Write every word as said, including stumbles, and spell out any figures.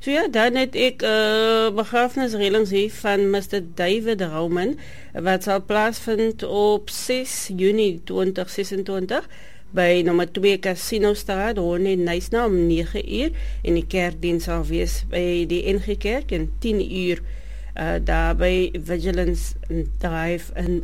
So ja, dan het ek uh, begrafenisreëlings hier van mister David Rauman, wat sal plaasvind op zes juni twintig sesentwintig by nommer twee Casino Straat, Horne Nysna om negen uur, en die kerkdiens sal wees by die N G Kerk en tien uur uh, daar by Vigilance Drive in